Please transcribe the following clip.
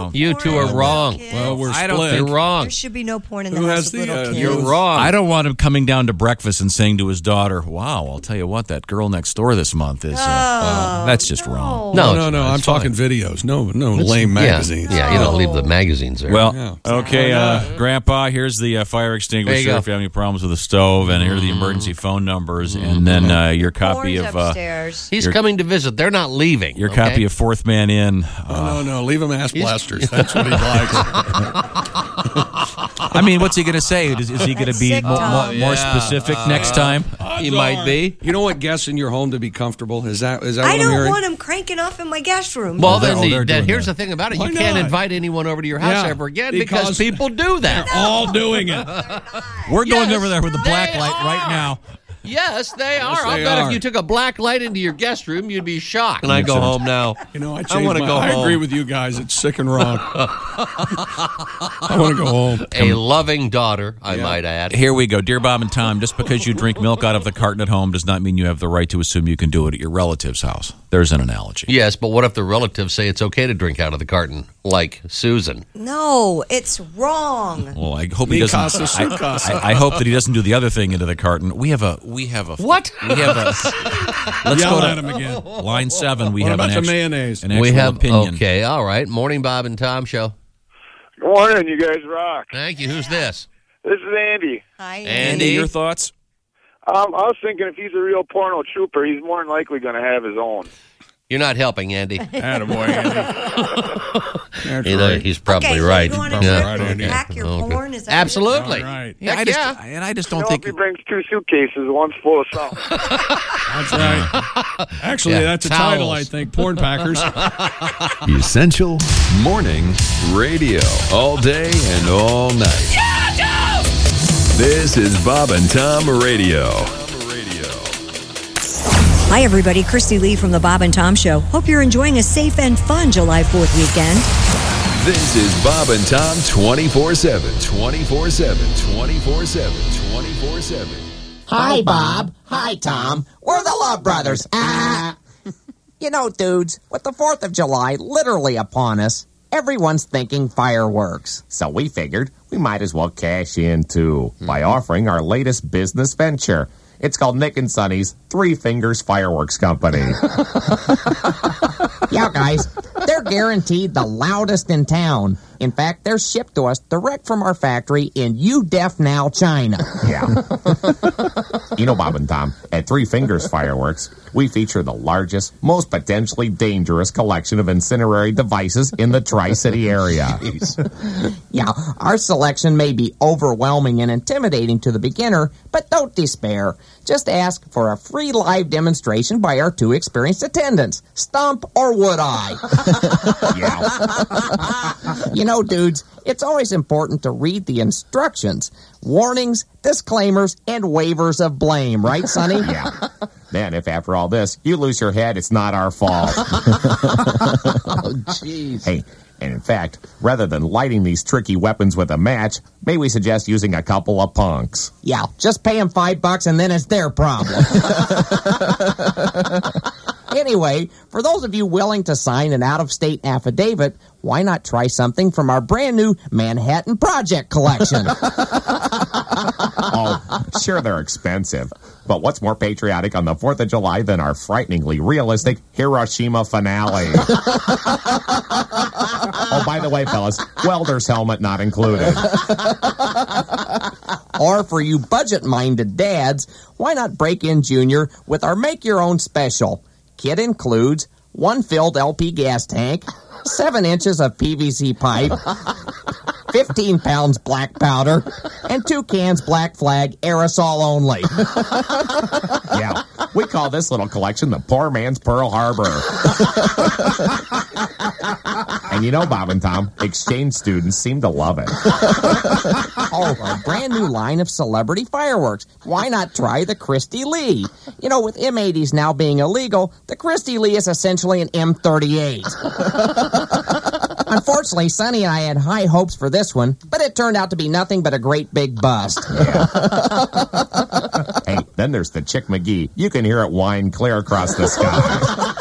don't. You two are wrong. Well, we're I don't split. think- You're wrong. There should be no porn in the Who house has of the, little kids. You're wrong. I don't want him coming down to breakfast and saying to his daughter, "Wow, I'll tell you what, that girl next door this month is." That's just wrong. No, No. I'm talking videos. No lame magazines. Yeah, you don't leave the magazines there. Well, okay, Grandpa, here's the fire extinguisher if you have any problems with the stove, and here are the emergency phone numbers, and then your copy Porn's of upstairs. he's coming to visit. They're not leaving. your copy of Fourth Man In. No. Leave him ass blasters. That's what he likes. I mean, what's he going to say? Is he going to That's be sick, Tom. more specific next time? He might be. You know what? Guests in your home to be comfortable. Is that what I I'm don't hearing? want him cranking off in my guest room. Well, they're doing here's that. the thing about it. Why You can't not? invite anyone over to your house Yeah, ever again because because people do that. All doing it. We're going Yes, over there with a black they light right are. now. Yes, they are. I'll they bet are. if you took a black light into your guest room, you'd be shocked. And I go home now. You know, I wanna go I home. agree with you guys. It's sick and wrong. I want to go home. A loving daughter, I might add. Here we go. Dear Bob and Tom, just because you drink milk out of the carton at home does not mean you have the right to assume you can do it at your relative's house. There's an analogy. Yes, but what if the relatives say it's okay to drink out of the carton, like Susan? No, it's wrong. Well, I hope he Mi doesn't. casa, su casa. I hope that he doesn't do the other thing into the carton. We have a. What? We have a. Let's Yell go at to him again. line 7. We What have about an the extra, mayonnaise? An actual We have opinion. Okay, all right. Morning, Bob and Tom show. Good morning, you guys rock. Thank you. Who's this? This is Andy. Hi, Andy, Your thoughts? I was thinking if he's a real porno trooper, he's more than likely going to have his own. You're not helping, Andy. Attaboy, Andy. You know, he's probably okay, right. So you want to Probably right, Andy. pack your Okay. porn? Is that Absolutely. All right. Yeah, Heck yeah. I just You don't know, think. if he brings 2 suitcases, one's full of something. That's right. Actually, Yeah, that's a towels. title, I think. Porn Packers. Essential Morning Radio. All day and all night. This is Bob and Tom Radio. Hi, everybody. Christy Lee from the Bob and Tom Show. Hope you're enjoying a safe and fun July 4th weekend. This is Bob and Tom 24/7. 24/7. 24/7. 24/7. Hi, Bob. Hi, Tom. We're the Love Brothers. You know, dudes, with the 4th of July literally upon us, everyone's thinking fireworks. So we figured we might as well cash in, too, by offering our latest business venture. It's called Nick and Sonny's Three Fingers Fireworks Company. Yeah, guys, they're guaranteed the loudest in town. In fact, they're shipped to us direct from our factory in Udefnao, China. Yeah. You know, Bob and Tom, at Three Fingers Fireworks, we feature the largest, most potentially dangerous collection of incendiary devices in the Tri-City area. Yeah, our selection may be overwhelming and intimidating to the beginner, but don't despair. Just ask for a free live demonstration by our 2 experienced attendants, Stump or Wood Eye. Yeah. You know, dudes, it's always important to read the instructions, warnings, disclaimers, and waivers of blame, right, Sonny? Yeah. Then, if after all this, you lose your head, it's not our fault. Oh, jeez. Hey, and in fact, rather than lighting these tricky weapons with a match, may we suggest using a couple of punks? Yeah, just pay them $5 and then it's their problem. Anyway, for those of you willing to sign an out-of-state affidavit, why not try something from our brand-new Manhattan Project collection? Oh, sure, they're expensive. But what's more patriotic on the 4th of July than our frighteningly realistic Hiroshima finale? Oh, by the way, fellas, welder's helmet not included. Or for you budget-minded dads, why not break in Junior with our make-your-own special? Kit includes 1 filled LP gas tank, 7 inches of PVC pipe, 15 pounds black powder, and 2 cans Black Flag aerosol only. Yeah, we call this little collection the poor man's Pearl Harbor. And you know, Bob and Tom, exchange students seem to love it. Oh, a brand new line of celebrity fireworks. Why not try the Christy Lee? You know, with M80s now being illegal, the Christy Lee is essentially an M38. Unfortunately, Sonny and I had high hopes for this one, but it turned out to be nothing but a great big bust. Yeah. Hey, then there's the Chick McGee. You can hear it whine clear across the sky.